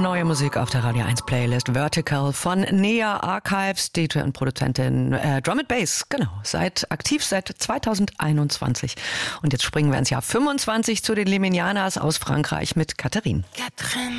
Neue Musik auf der Radio 1 Playlist Vertical von Nea Archives, DJ und Produzentin Drum & Bass, genau, aktiv seit 2021. Und jetzt springen wir ins Jahr 25 zu den Leminianas aus Frankreich mit Catherine. Catherine.